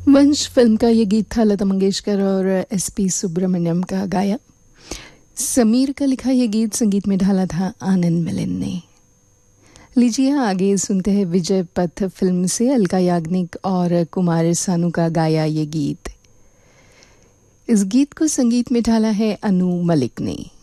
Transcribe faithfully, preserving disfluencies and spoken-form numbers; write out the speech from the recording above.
वंश फिल्म का ये गीत था लता मंगेशकर और एस पी सुब्रमण्यम का गाया। समीर का लिखा ये गीत संगीत में ढाला था आनंद मिलिन ने। लीजिए आगे सुनते हैं विजय पथ फिल्म से अलका याग्निक और कुमार सानू का गाया ये गीत। इस गीत को संगीत में ढाला है अनु मलिक ने।